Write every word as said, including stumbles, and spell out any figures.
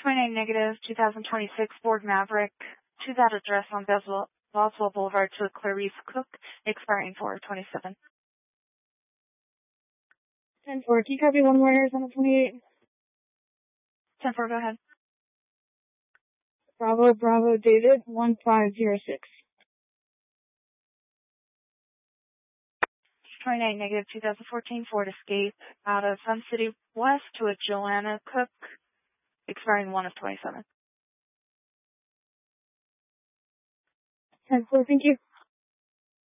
twenty-nine negative, two thousand twenty-six Ford Maverick to that address on Boswell, Boswell Boulevard to a Clarice Cook, expiring four twenty-seven. ten four, can you copy one more Arizona twenty-eight? ten four, go ahead. Bravo, Bravo, David, one five zero six. twenty-nine negative, two thousand fourteen Ford Escape out of Sun City West to a Joanna Cook, expiring one of twenty-seven. ten four, thank you.